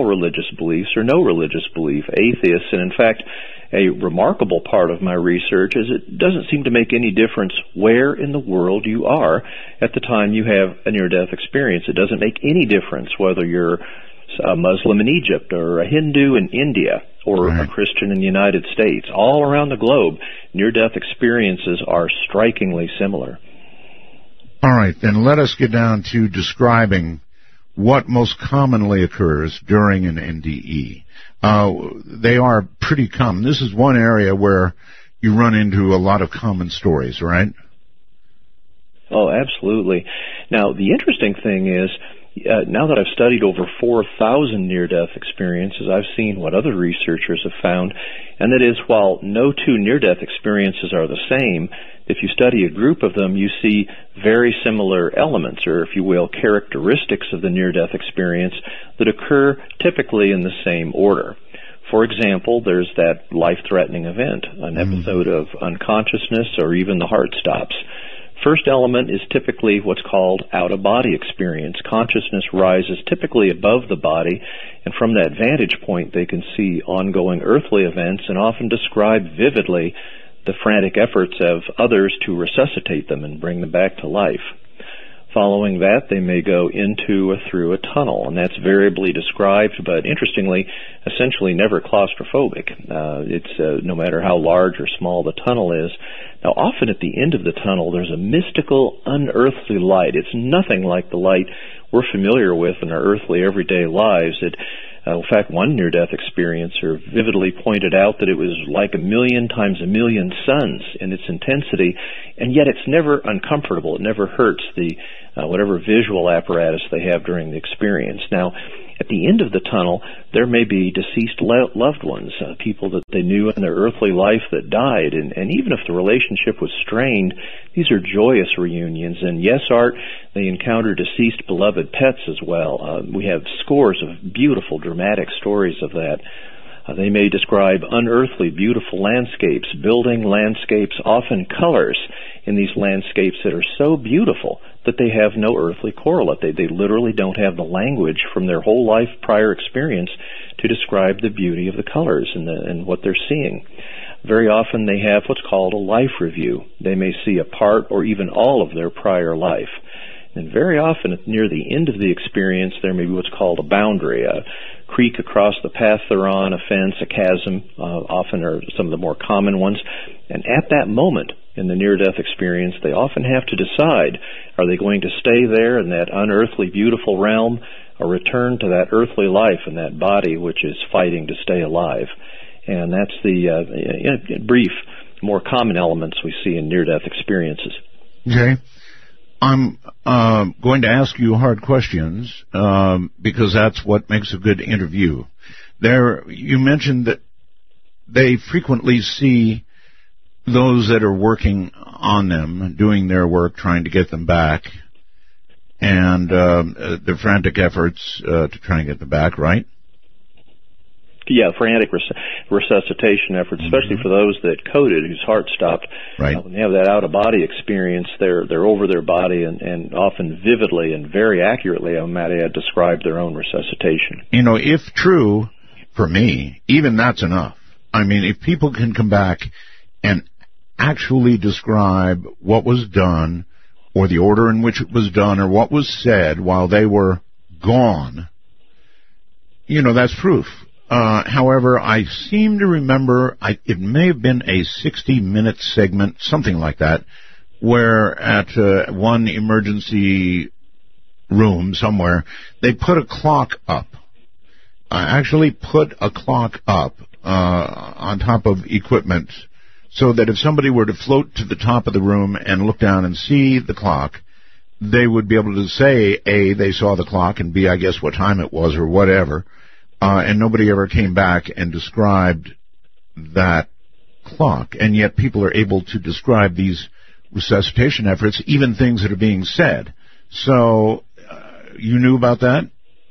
all religious beliefs or no religious belief, atheists, and in fact, a remarkable part of my research is it doesn't seem to make any difference where in the world you are at the time you have a near-death experience. It doesn't make any difference whether you're a Muslim in Egypt or a Hindu in India or a Christian in the United States. All around the globe, near-death experiences are strikingly similar. All right, then let us get down to describing what most commonly occurs during an NDE. They are pretty common. This is one area where you run into a lot of common stories, right? Oh, absolutely. Now, the interesting thing is, now that I've studied over 4,000 near-death experiences, I've seen what other researchers have found, and that is, while no two near-death experiences are the same, if you study a group of them, you see very similar elements, or if you will, characteristics of the near-death experience that occur typically in the same order. For example, there's that life-threatening event, an episode of unconsciousness, or even the heart stops. First element is typically what's called out-of-body experience. Consciousness rises typically above the body, and from that vantage point they can see ongoing earthly events and often describe vividly the frantic efforts of others to resuscitate them and bring them back to life. Following that, they may go into or through a tunnel, and that's variably described, but interestingly, essentially never claustrophobic. It's no matter how large or small the tunnel is. Now, often at the end of the tunnel, there's a mystical, unearthly light. It's nothing like the light we're familiar with in our earthly, everyday lives. In fact, one near-death experiencer vividly pointed out that it was like 1,000,000 times 1,000,000 suns in its intensity, and yet it's never uncomfortable. It never hurts the whatever visual apparatus they have during the experience. Now, at the end of the tunnel, there may be deceased loved ones, people that they knew in their earthly life that died, and even if the relationship was strained, these are joyous reunions. And yes, Art, they encounter deceased beloved pets as well. We have scores of beautiful, dramatic stories of that. They may describe unearthly, beautiful landscapes, building landscapes, often colors in these landscapes that are so beautiful that they have no earthly correlate. They literally don't have the language from their whole life prior experience to describe the beauty of the colors and what they're seeing. Very often they have what's called a life review. They may see a part or even all of their prior life. And very often near the end of the experience, there may be what's called a boundary, a creek across the path they're on, a fence, a chasm, often are some of the more common ones. And at that moment in the near-death experience, they often have to decide, are they going to stay there in that unearthly, beautiful realm or return to that earthly life and that body which is fighting to stay alive? And that's the brief, more common elements we see in near-death experiences. Okay. I'm going to ask you hard questions because that's what makes a good interview. You mentioned that they frequently see those that are working on them, doing their work, trying to get them back, and their frantic efforts to try and get them back, right? Yeah, frantic resuscitation efforts, especially for those that coded, whose heart stopped. Right. When they have that out-of-body experience, they're over their body and often vividly and very accurately, I might add, describe their own resuscitation. You know, if true, for me, even that's enough. I mean, if people can come back and actually describe what was done or the order in which it was done or what was said while they were gone, you know, that's proof. However, I seem to remember, it may have been a 60-minute segment, something like that, where at one emergency room somewhere, they put a clock up. Actually put a clock up on top of equipment so that if somebody were to float to the top of the room and look down and see the clock, they would be able to say, A, they saw the clock, and B, I guess what time it was or whatever. And nobody ever came back and described that clock. And yet people are able to describe these resuscitation efforts, even things that are being said. So you knew about that?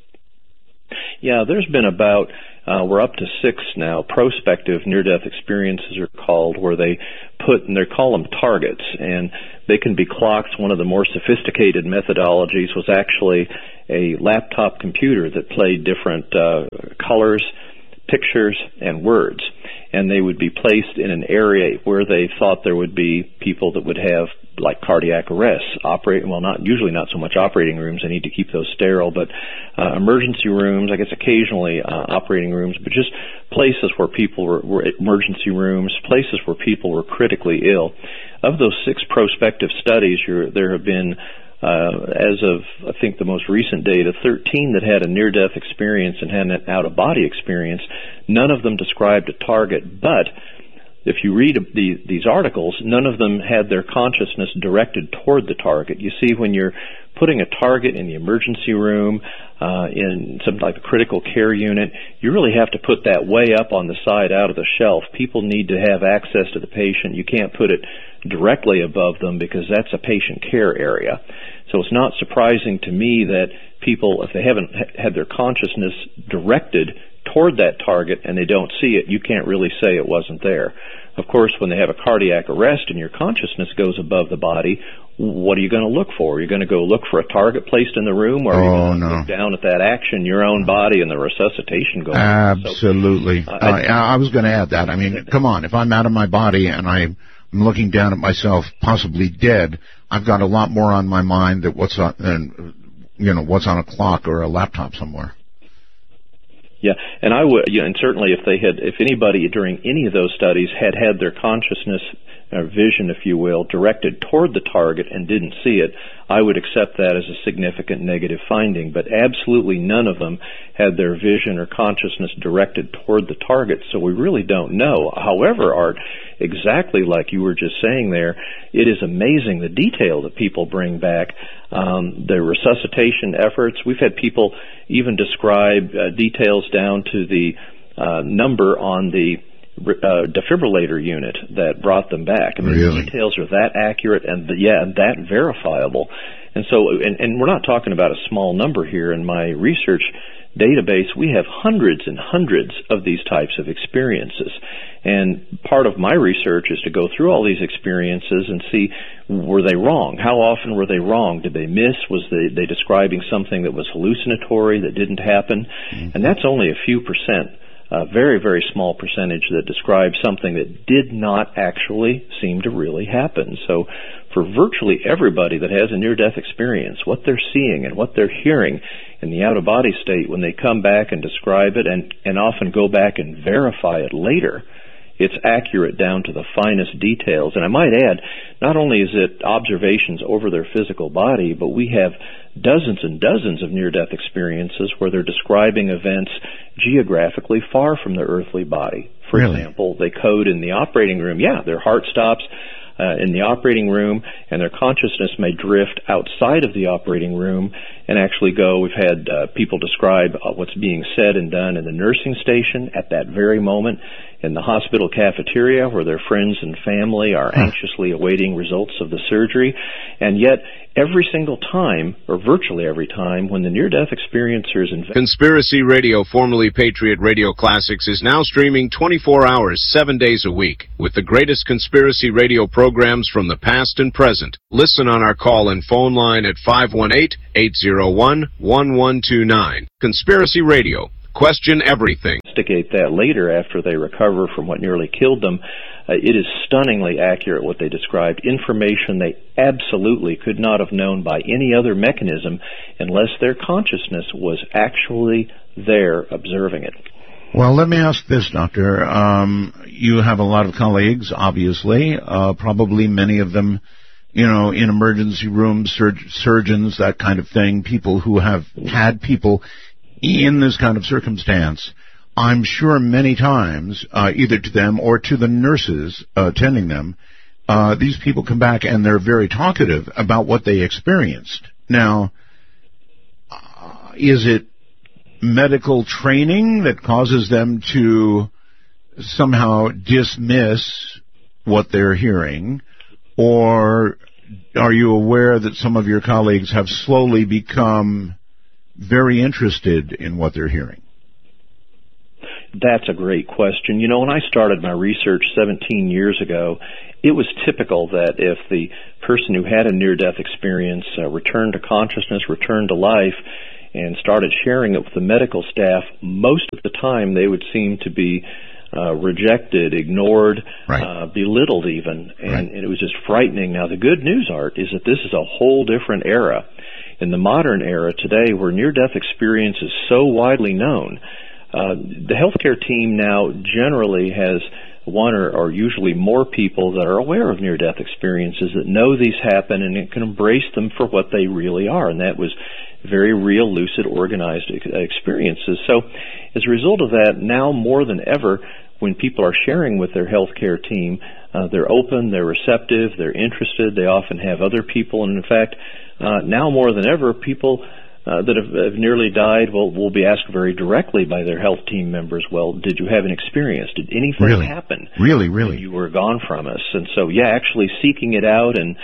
Yeah, there's been about, we're up to 6 now, prospective near-death experiences are called, where they call them targets, and they can be clocked. One of the more sophisticated methodologies was actually a laptop computer that played different colors, pictures, and words. And they would be placed in an area where they thought there would be people that would have like cardiac arrests, usually not so much operating rooms, they need to keep those sterile, but emergency rooms, I guess occasionally operating rooms, but just places where people were emergency rooms, places where people were critically ill. Of those 6 prospective studies, there have been, as of, I think, the most recent data, 13 that had a near-death experience and had an out-of-body experience. None of them described a target, but if you read these articles, none of them had their consciousness directed toward the target. You see, when you're putting a target in the emergency room, in something like a critical care unit, you really have to put that way up on the side out of the shelf. People need to have access to the patient. You can't put it directly above them because that's a patient care area. So it's not surprising to me that people, if they haven't had their consciousness directed toward that target and they don't see it, you can't really say it wasn't there. Of course, when they have a cardiac arrest and your consciousness goes above the body, what are you going to look for? Are you going to go look for a target placed in the room, or are you going to look down at that action, your own body, and the resuscitation going on? Absolutely. So, I was going to add that. I mean, come on, if I'm out of my body and I'm looking down at myself, possibly dead, I've got a lot more on my mind than what's on a clock or a laptop somewhere. Yeah, and I would, and certainly if anybody during any of those studies had their consciousness or vision, if you will, directed toward the target and didn't see it, I would accept that as a significant negative finding. But absolutely none of them had their vision or consciousness directed toward the target, so we really don't know. However, Art, exactly like you were just saying there, it is amazing the detail that people bring back. The resuscitation efforts, we've had people even describe details down to the number on the defibrillator unit that brought them back. I mean, really? The details are that accurate and that verifiable. And so, and we're not talking about a small number here. In my research database, we have hundreds and hundreds of these types of experiences. And part of my research is to go through all these experiences and see, were they wrong? How often were they wrong? Did they miss? Was they describing something that was hallucinatory that didn't happen? Mm-hmm. And that's only a few percent. A very, very small percentage that describes something that did not actually seem to really happen. So for virtually everybody that has a near-death experience, what they're seeing and what they're hearing in the out-of-body state, when they come back and describe it and often go back and verify it later, it's accurate down to the finest details. And I might add, not only is it observations over their physical body, but we have dozens and dozens of near-death experiences where they're describing events geographically far from their earthly body. For example, they code in the operating room. Yeah, their heart stops in the operating room, and their consciousness may drift outside of the operating room and actually go. We've had people describe what's being said and done in the nursing station at that very moment, in the hospital cafeteria where their friends and family are anxiously awaiting results of the surgery. And yet, every single time, or virtually every time, when the near-death experiencer is Conspiracy Radio, formerly Patriot Radio Classics, is now streaming 24 hours, 7 days a week, with the greatest conspiracy radio programs from the past and present. Listen on our call and phone line at 518-801-1129. Conspiracy Radio. Question everything. Investigate that later after they recover from what nearly killed them. It is stunningly accurate what they described. Information they absolutely could not have known by any other mechanism unless their consciousness was actually there observing it. Well, let me ask this, Doctor. You have a lot of colleagues, obviously, probably many of them, in emergency rooms, surgeons, that kind of thing, people who have had people in this kind of circumstance. I'm sure many times, either to them or to the nurses attending them, these people come back and they're very talkative about what they experienced. Now, is it medical training that causes them to somehow dismiss what they're hearing, or are you aware that some of your colleagues have slowly become very interested in what they're hearing? That's a great question. When I started my research 17 years ago, it was typical that if the person who had a near-death experience returned to consciousness, returned to life, and started sharing it with the medical staff, most of the time they would seem to be rejected, ignored, belittled even, and it was just frightening. Now, the good news, Art, is that this is a whole different era. In the modern era today, where near-death experience is so widely known, the healthcare team now generally has one or usually more people that are aware of near-death experiences, that know these happen and can embrace them for what they really are, and that was very real, lucid, organized experiences. So as a result of that, now more than ever, when people are sharing with their healthcare team, they're open, they're receptive, they're interested, they often have other people, and in fact, now more than ever, people that have nearly died will be asked very directly by their health team members, well, did you have an experience? Did anything happen? Really? When you were gone from us? And so, yeah, actually seeking it out, and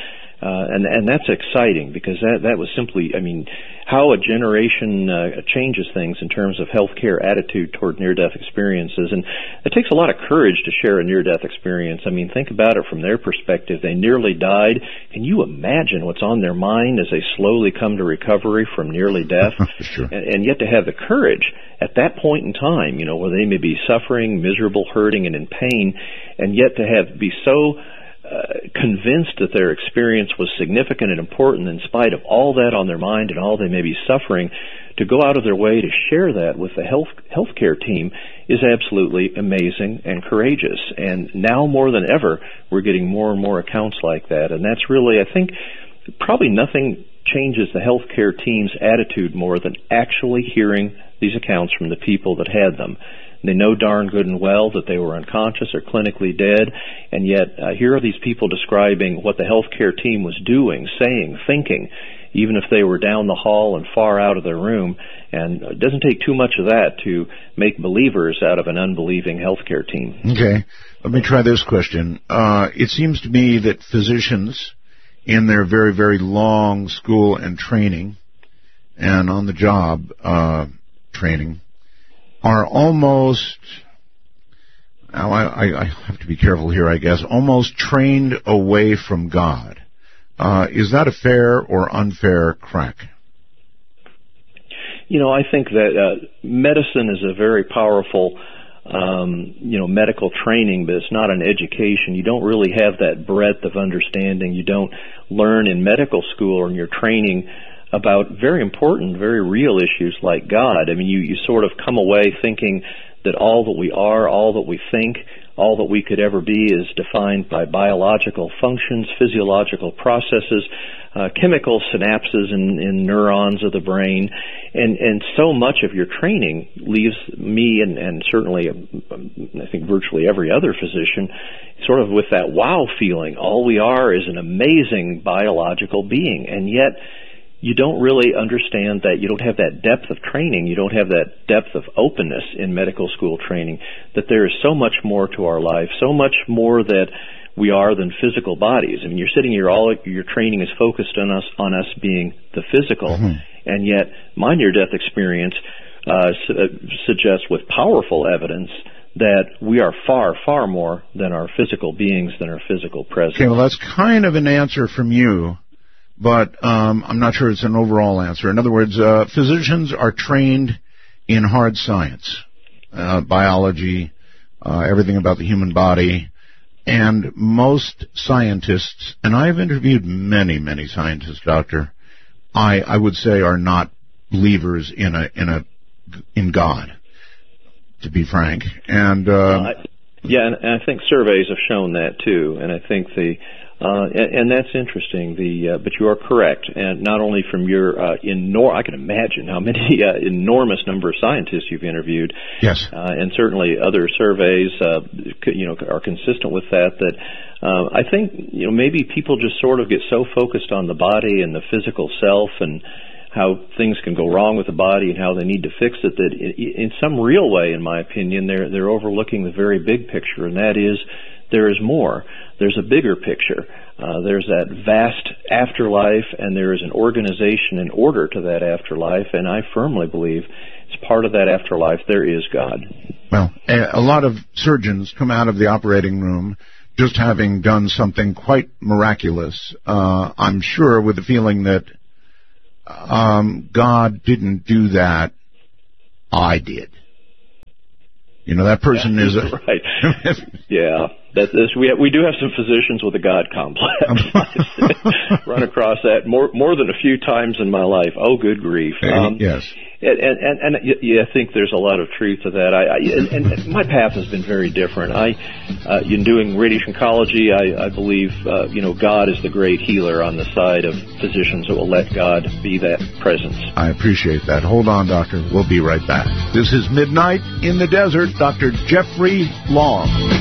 that's exciting, because that was simply, I mean, how a generation changes things in terms of healthcare attitude toward near-death experiences. And it takes a lot of courage to share a near-death experience. I mean, think about it from their perspective. They nearly died. Can you imagine what's on their mind as they slowly come to recovery from nearly death? Sure. And yet to have the courage at that point in time, you know, where they may be suffering, miserable, hurting, and in pain, and yet to be so convinced that their experience was significant and important in spite of all that on their mind and all they may be suffering, to go out of their way to share that with the healthcare team is absolutely amazing and courageous. And now more than ever, we're getting more and more accounts like that. And that's really, I think, probably nothing changes the healthcare team's attitude more than actually hearing these accounts from the people that had them. They know darn good and well that they were unconscious or clinically dead, and yet here are these people describing what the healthcare team was doing, saying, thinking, even if they were down the hall and far out of their room. And it doesn't take too much of that to make believers out of an unbelieving healthcare team. Okay. Let me try this question. It seems to me that physicians, in their very, very long school and training and on-the-job training, are almost, now I have to be careful here, I guess, almost trained away from God. Is that a fair or unfair crack? You know, I think that medicine is a very powerful, medical training, but it's not an education. You don't really have that breadth of understanding. You don't learn in medical school or in your training about very important, very real issues like God. I mean, you sort of come away thinking that all that we are, all that we think, all that we could ever be is defined by biological functions, physiological processes, chemical synapses in neurons of the brain, and so much of your training leaves me and certainly I think virtually every other physician sort of with that wow feeling. All we are is an amazing biological being, and yet you don't really understand that. You don't have that depth of training. You don't have that depth of openness in medical school training, that there is so much more to our life, so much more that we are than physical bodies. I mean, you're sitting here, all your training is focused on us being the physical, and yet my near-death experience suggests with powerful evidence that we are far, far more than our physical beings, than our physical presence. Okay, well, that's kind of an answer from you, but I'm not sure it's an overall answer. In other words, physicians are trained in hard science, biology, everything about the human body, and most scientists, and I've interviewed many, many scientists, Doctor, I would say are not believers in God, to be frank. And and I think surveys have shown that too, and I think and that's interesting. But you are correct, and not only from your I can imagine how many enormous number of scientists you've interviewed. Yes, and certainly other surveys, are consistent with that. That I think maybe people just sort of get so focused on the body and the physical self and how things can go wrong with the body and how they need to fix it, that in some real way, in my opinion, they're overlooking the very big picture, and that is there is more. There's a bigger picture. There's that vast afterlife, and there is an organization and order to that afterlife, and I firmly believe as part of that afterlife there is God. Well, a lot of surgeons come out of the operating room just having done something quite miraculous, I'm sure, with the feeling that God didn't do that, I did. You know, that person is right. Yeah, we do have some physicians with a God complex. Run across that more than a few times in my life. Oh, good grief! Yes. And I think there's a lot of truth to that. And my path has been very different. In doing radiation oncology, I believe God is the great healer on the side of physicians that will let God be that presence. I appreciate that. Hold on, Doctor. We'll be right back. This is Midnight in the Desert. Dr. Jeffrey Long.